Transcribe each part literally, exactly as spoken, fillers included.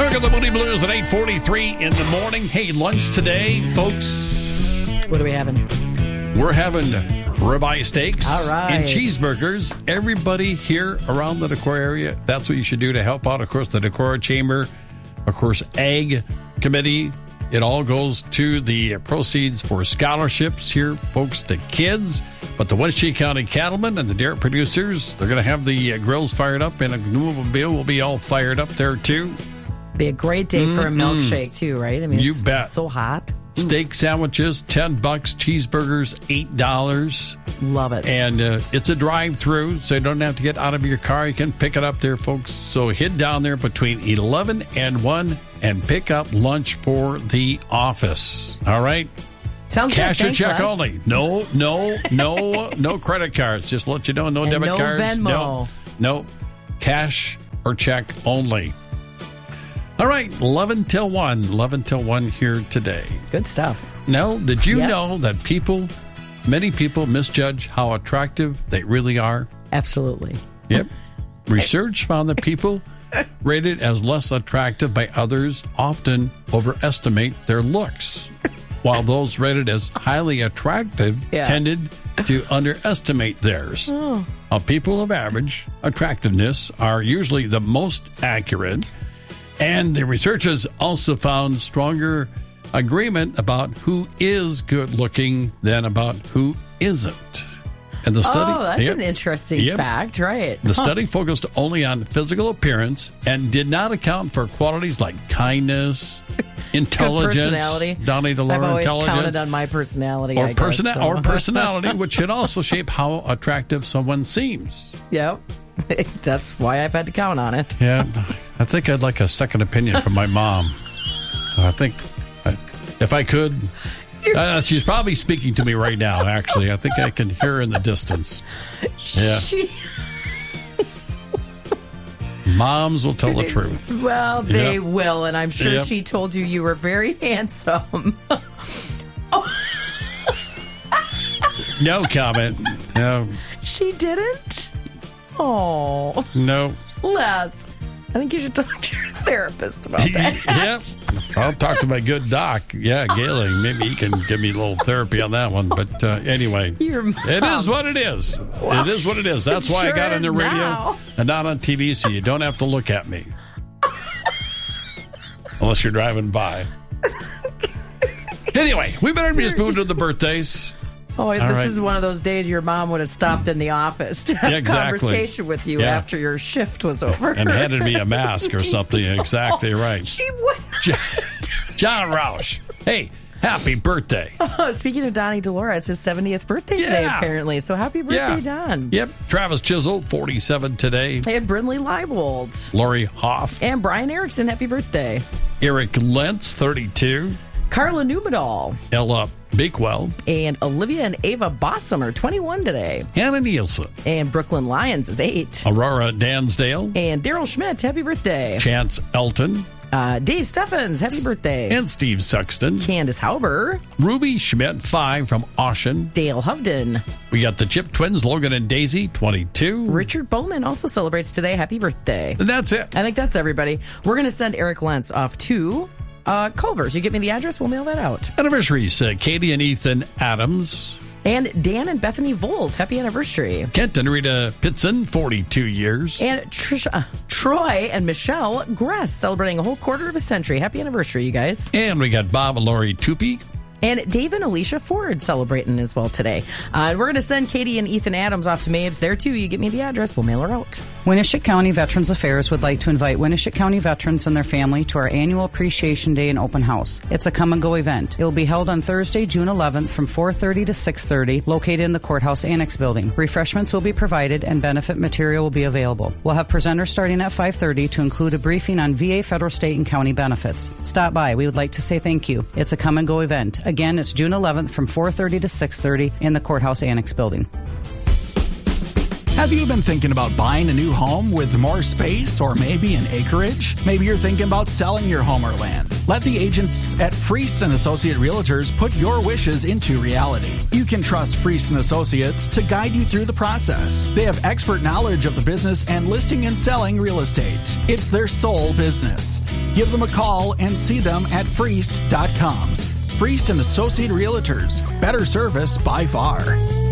Look at the Moody Blues at eight forty-three in the morning. Hey, lunch today, folks. What are we having? We're having ribeye steaks All right. and cheeseburgers. Everybody here around the Decorah area, that's what you should do to help out. Of course, the Decorah Chamber, of course, Ag Committee. It all goes to the proceeds for scholarships here, folks, to kids. But the Westchey County cattlemen and the dairy producers, they're going to have the uh, grills fired up, and a automobile will be all fired up there, too. Be a great day for a Mm-mm. milkshake, too, right? I mean, You it's bet. so hot. Steak sandwiches, ten bucks. Cheeseburgers, eight dollars. Love it. And uh, it's a drive-through, so you don't have to get out of your car. You can pick it up there, folks. So head down there between eleven and one and pick up lunch for the office. All right? Sounds Cash good. or Thanks, check Les. only. No, no, no, no credit cards. Just let you know, no And debit no cards. Venmo. No, no. Cash or check only. All right, eleven till one. eleven till one here today. Good stuff. Now, did you Yep. know that people, many people misjudge how attractive they really are? Absolutely. Yep. Research found that people rated as less attractive by others often overestimate their looks, while those rated as highly attractive Yeah. tended to underestimate theirs. Oh. Now, people of average attractiveness are usually the most accurate, and the researchers also found stronger agreement about who is good looking than about who isn't. And the study, oh, that's yep, an interesting yep. fact, right? The study focused only on physical appearance and did not account for qualities like kindness, intelligence, Good personality. Donnie to I've learn always intelligence, counted on my personality, or, I guess, persona- so. or personality, which should also shape how attractive someone seems. Yep. That's why I've had to count on it. Yeah, I think I'd like a second opinion from my mom. I think I, if I could, uh, she's probably speaking to me right now, actually. I think I can hear her in the distance. Yeah. She, Moms will tell the truth. well, they Yep. will, and I'm sure Yep. she told you you were very handsome. No comment. No, She didn't? Oh, no. Les, I think you should talk to your therapist about that. Yep. I'll talk to my good doc. Yeah, Galen. Maybe he can give me a little therapy on that one. But uh, anyway, Your mom. it is what it is. It is what it is. That's it why sure I got on the is radio now. and not on T V, so you don't have to look at me. Unless you're driving by. Anyway, we better just move to the birthdays. Oh, this right. is one of those days your mom would have stopped in the office to have Yeah, a exactly. conversation with you Yeah. after your shift was over. And handed me a mask or something. Exactly right. She wouldn't. John Roush. Hey, happy birthday. Oh, speaking of Donnie DeLora, it's his seventieth birthday today, Yeah. apparently. So happy birthday, Yeah. Don. Yep. Travis Chisel, forty-seven today. And Brindley Leibold. Lori Hoff. And Brian Erickson, happy birthday. Eric Lentz, thirty-two. Carla Numedal. Ella Bakewell. And Olivia and Ava Bossum are twenty-one today. Hannah Nielsen. And Brooklyn Lyons is eight. Aurora Dansdale. And Daryl Schmidt, happy birthday. Chance Elton. Uh, Dave Steffens, happy birthday. And Steve Sexton. Candace Hauber. Ruby Schmidt, five from Oshen. Dale Hovden. We got the Chip twins, Logan and Daisy, twenty-two. Richard Bowman also celebrates today. Happy birthday. And that's it. I think that's everybody. We're going to send Eric Lentz off to uh, Culver's. You get me the address, we'll mail that out. Anniversaries, uh, Katie and Ethan Adams. And Dan and Bethany Voles, happy anniversary. Kent and Rita Pitson, forty-two years. And Trisha, uh, Troy and Michelle Gress celebrating a whole quarter of a century. Happy anniversary, you guys. And we got Bob and Lori Tupi. And Dave and Alicia Ford celebrating as well today. Uh, we're going to send Katie and Ethan Adams off to Mabes. There, too. You get me the address. We'll mail her out. Winneshiek County Veterans Affairs would like to invite Winneshiek County veterans and their family to our annual Appreciation Day and Open House. It's a come-and-go event. It will be held on Thursday, June eleventh from four thirty to six thirty, located in the Courthouse Annex Building. Refreshments will be provided and benefit material will be available. We'll have presenters starting at five thirty to include a briefing on V A, federal, state, and county benefits. Stop by. We would like to say thank you. It's a come-and-go event. Again, it's June eleventh from four thirty to six thirty in the Courthouse Annex Building. Have you been thinking about buying a new home with more space or maybe an acreage? Maybe you're thinking about selling your home or land. Let the agents at Friest and Associate Realtors put your wishes into reality. You can trust Friest and Associates to guide you through the process. They have expert knowledge of the business and listing and selling real estate. It's their sole business. Give them a call and see them at friest dot com. Friest and Associate Realtors. Better service by far.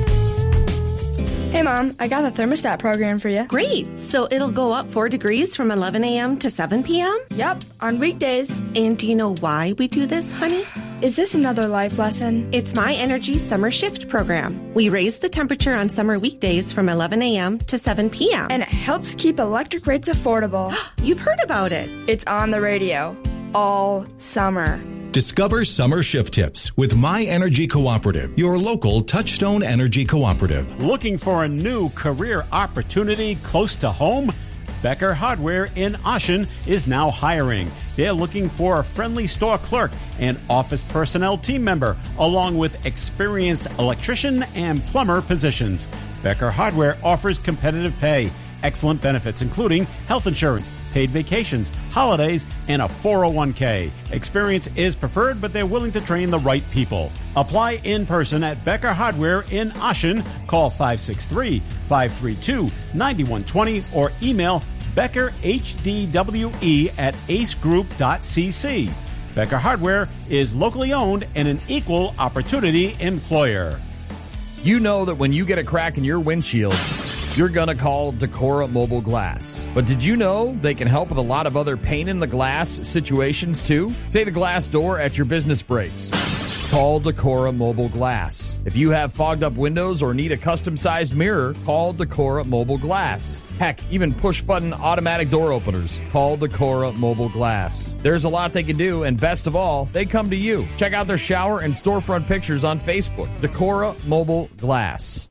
Hey, Mom, I got the thermostat program for you. Great. So it'll go up four degrees from eleven a.m. to seven p.m.? Yep, on weekdays. And do you know why we do this, honey? Is this another life lesson? It's My Energy Summer Shift program. We raise the temperature on summer weekdays from eleven a.m. to seven p.m. And it helps keep electric rates affordable. You've heard about it. It's on the radio all summer. Discover summer shift tips with My Energy Cooperative, your local Touchstone Energy Cooperative. Looking for a new career opportunity close to home? Becker Hardware in Ashen is now hiring. They're looking for a friendly store clerk and office personnel team member, along with experienced electrician and plumber positions. Becker Hardware offers competitive pay, excellent benefits, including health insurance, paid vacations, holidays, and a four oh one k. Experience is preferred, but they're willing to train the right people. Apply in person at Becker Hardware in Ashen. Call five six three, five three two, nine one two zero or email Becker H D W E at ace group dot c c. Becker Hardware is locally owned and an equal opportunity employer. You know that when you get a crack in your windshield, you're going to call Decora Mobile Glass. But did you know they can help with a lot of other pain in the glass situations too? Say the glass door at your business breaks. Call Decora Mobile Glass. If you have fogged up windows or need a custom-sized mirror, call Decora Mobile Glass. Heck, even push-button automatic door openers. Call Decora Mobile Glass. There's a lot they can do, and best of all, they come to you. Check out their shower and storefront pictures on Facebook. Decora Mobile Glass.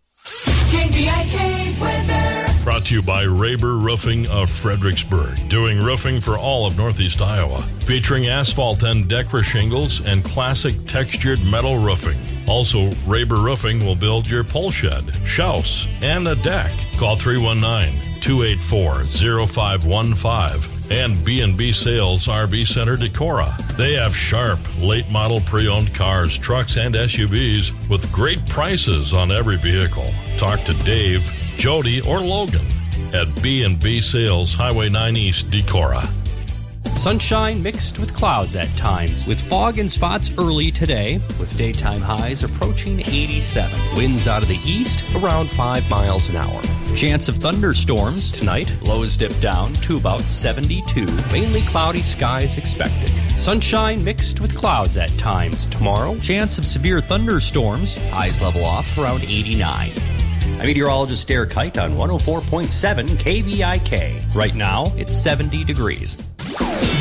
K B I K weather. Brought to you by Raber Roofing of Fredericksburg. Doing roofing for all of Northeast Iowa. Featuring asphalt and Decra shingles and classic textured metal roofing. Also, Raber Roofing will build your pole shed, house, and a deck. Call three one nine, two eight four, zero five one five. And B and B Sales R V Center Decorah. They have sharp, late-model pre-owned cars, trucks, and S U Vs with great prices on every vehicle. Talk to Dave, Jody, or Logan at B and B Sales, Highway nine East, Decorah. Sunshine mixed with clouds at times, with fog and spots early today, with daytime highs approaching eighty-seven. Winds out of the east around five miles an hour. Chance of thunderstorms tonight. Lows dip down to about seventy-two. Mainly cloudy skies expected. Sunshine mixed with clouds at times tomorrow. Chance of severe thunderstorms. Highs level off around eighty-nine. I'm meteorologist Derek Kite on one oh four point seven K V I K. Right now, it's seventy degrees.